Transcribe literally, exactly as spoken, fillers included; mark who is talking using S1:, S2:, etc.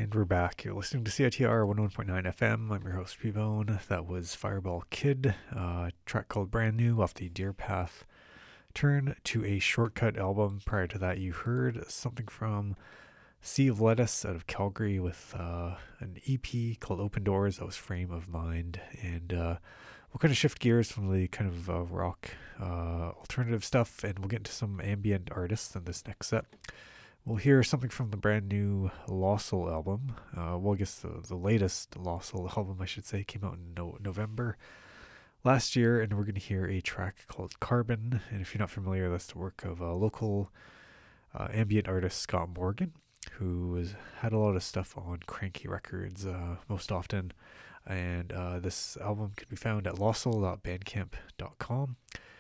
S1: And we're back. You're listening to C I T R one oh one point nine F M. I'm your host, P-Bone. That was Fireball Kid, uh, a track called Brand New off the Deer Path Turn to a Shortcut album. Prior to that, you heard something from Sea of Lettuce out of Calgary with uh, an E P called Open Doors. That was Frame of Mind. And uh, we'll kind of shift gears from the kind of uh, rock uh, alternative stuff, and we'll get into some ambient artists in this next set. We'll hear something from the brand new Lossel album. Uh, well, I guess the, the latest Lossel album, I should say, came out in no- November last year, and we're going to hear a track called Carbon. And if you're not familiar, that's the work of a local uh, ambient artist, Scott Morgan, who has had a lot of stuff on Cranky Records uh, most often. And uh, this album can be found at lossel dot bandcamp dot com.